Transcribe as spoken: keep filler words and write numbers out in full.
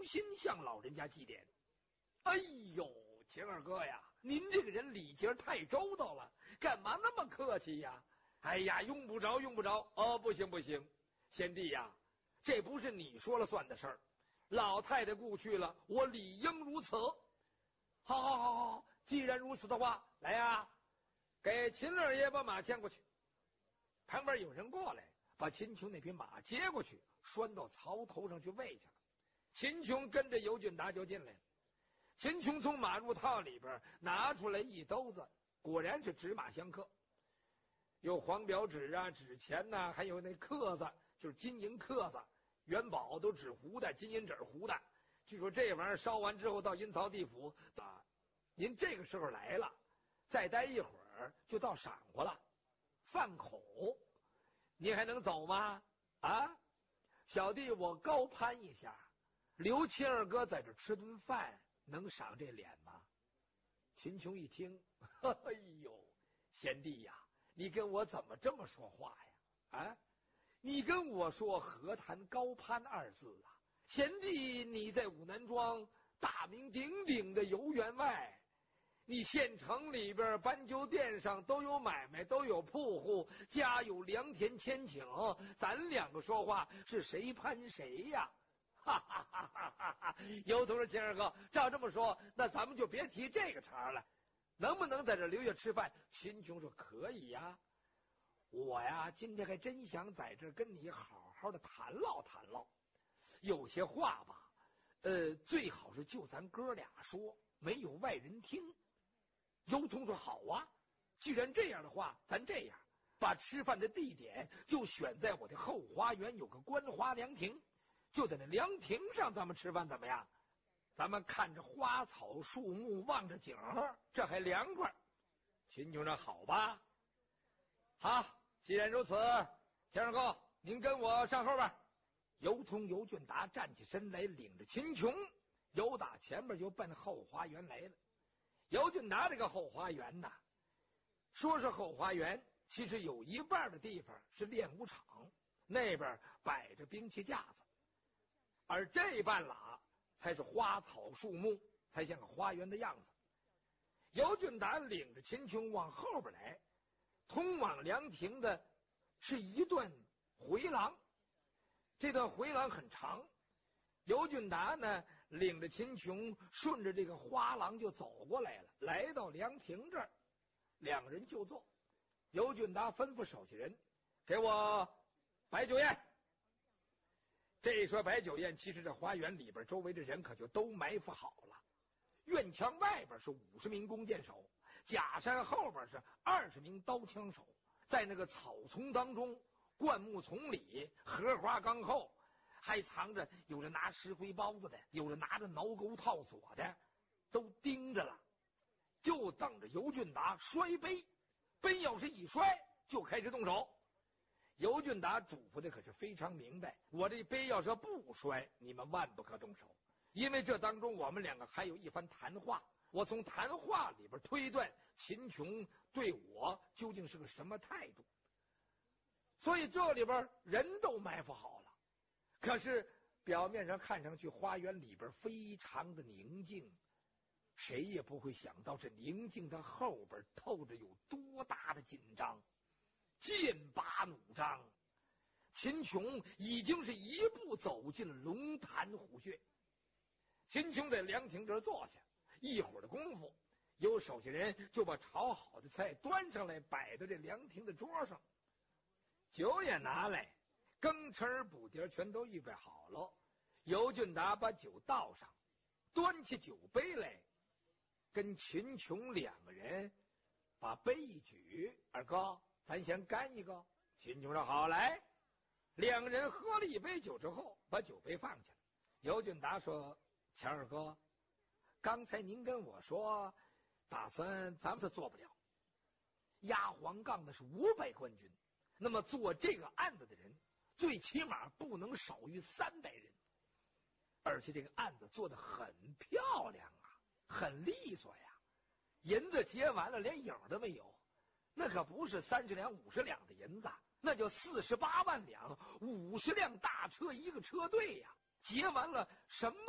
新向老人家祭奠。哎呦，秦二哥呀，您这个人礼节太周到了，干嘛那么客气呀？哎呀，用不着，用不着。哦，不行不行，贤弟呀，这不是你说了算的事儿。老太太故去了，我理应如此。好好好好，既然如此的话，来呀，给秦二爷把马牵过去。旁边有人过来，把秦琼那匹马接过去，拴到槽头上去喂去了。秦琼跟着尤俊达就进来了。秦琼从马入套里边拿出来一兜子，果然是纸马相克，有黄表纸啊、纸钱呐、啊，还有那刻子，就是金银刻子，元宝都纸糊的，金银纸糊的。据说这玩意儿烧完之后到阴曹地府啊，您这个时候来了，再待一会儿就到晌午了，饭口，您还能走吗？啊，小弟我高攀一下，刘秦二哥在这吃顿饭，能赏这脸吗？秦琼一听，哎呦，贤弟呀，你跟我怎么这么说话呀？啊，你跟我说何谈高攀二字啊？贤弟你在武南庄大名鼎鼎的游员外，你县城里边斑鸠店上都有买卖，都有铺户，家有良田千顷，咱两个说话是谁攀谁呀？哈哈哈哈哈哈！尤同志，秦二哥，照这么说，那咱们就别提这个茬了。能不能在这留下吃饭？秦琼说可以呀。我呀，今天还真想在这跟你好好的谈唠谈唠。有些话吧，呃，最好是就咱哥俩说，没有外人听。尤同说好啊，既然这样的话，咱这样把吃饭的地点就选在我的后花园有个观花凉亭，就在那凉亭上咱们吃饭怎么样？咱们看着花草树木，望着景，这还凉快。秦琼说好吧，好，既然如此，秦二哥您跟我上后边。尤通尤俊达站起身来，领着秦琼由打前面就奔后花园来了。尤俊达这个后花园呐，说是后花园，其实有一半的地方是练武场，那边摆着兵器架子，而这一半拉才是花草树木，才像个花园的样子。尤俊达领着秦琼往后边来，通往凉亭的是一段回廊，这段回廊很长。尤俊达呢，领着秦琼顺着这个花廊就走过来了，来到凉亭这儿，两个人就坐。尤俊达吩咐手下人给我摆酒宴。这一说摆酒宴，其实这花园里边周围的人可就都埋伏好了。院墙外边是五十名弓箭手，假山后边是二十名刀枪手，在那个草丛当中、灌木丛里、荷花岗后，还藏着有着拿石灰包子的，有着拿着挠钩套索的，都盯着了，就等着尤俊达摔杯，杯要是一摔，就开始动手。尤俊达嘱咐的可是非常明白，我这杯要是不摔，你们万不可动手，因为这当中我们两个还有一番谈话，我从谈话里边推断秦琼对我究竟是个什么态度。所以这里边人都埋伏好了，可是表面上看上去花园里边非常的宁静，谁也不会想到这宁静的后边透着有多大的紧张，剑拔弩张。秦琼已经是一步走进了龙潭虎穴。秦琼在凉亭这儿坐下，一会儿的功夫，有手下人就把炒好的菜端上来，摆到这凉亭的桌上，酒也拿来，羹匙补碟全都预备好了。尤俊达把酒倒上，端起酒杯来，跟秦琼两个人把杯一举，二哥咱先干一个。秦琼说好，来。两个人喝了一杯酒之后，把酒杯放下了。尤俊达说，钱二哥，刚才您跟我说打算咱们是做不了，压黄杠的是五百官军，那么做这个案子的人最起码不能少于三百人，而且这个案子做得很漂亮啊，很利索呀，银子结完了连影都没有，那可不是三十两五十两的银子，那就四十八万两，五十辆大车一个车队呀，结完了什么